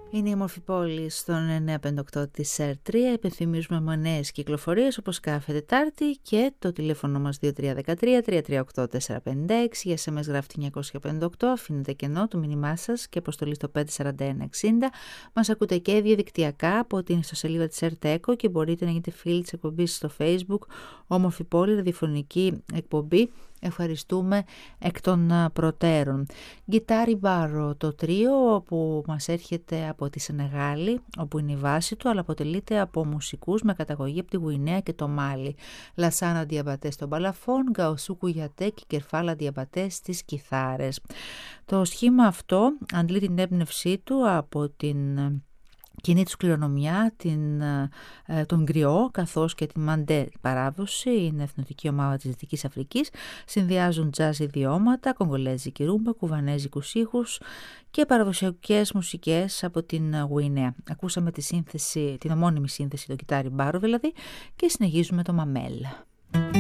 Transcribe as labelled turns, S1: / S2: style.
S1: Είναι η όμορφη πόλη στον 958 της ΣΕΡ3. Υπενθυμίζουμε με νέες κυκλοφορίες όπως κάθε Τετάρτη και το τηλέφωνο μας 2313-338-456. Για SMS γράφει 958, αφήνετε κενό του μήνυμά σας και αποστολή στο 54160. Μας ακούτε και διαδικτυακά από την ιστοσελίδα της ΕΡΤ και μπορείτε να γίνετε φίλοι της εκπομπής στο Facebook. Όμορφη πόλη, ραδιοφωνική εκπομπή. Ευχαριστούμε εκ των προτέρων. Γκιτάρι Μπάρο, το τρίο που μας έρχεται από τη Σενεγάλη, όπου είναι η βάση του, αλλά αποτελείται από μουσικούς με καταγωγή από τη Γουινέα και το Μάλι. Λασάνα Διαμπατέ στον μπαλαφόν, Γκαοσού Κουγιατέ και Κερφάλα Διαμπατέ στις κιθάρες. Το σχήμα αυτό αντλεί την έμπνευσή του από την κοινή τους κληρονομιά, τον γκριό, καθώς και την μαντέ παράδοση, είναι εθνοτική ομάδα της Δυτικής Αφρικής. Συνδυάζουν τζάζ ιδιώματα, κογκολέζικη ρούμπα, κουβανέζικους ήχους και παραδοσιακές μουσικές από την Γουινέα. Ακούσαμε την ομώνυμη σύνθεση, το Γκιτάρι Μπάρο δηλαδή, και συνεχίζουμε το Μαμέλ.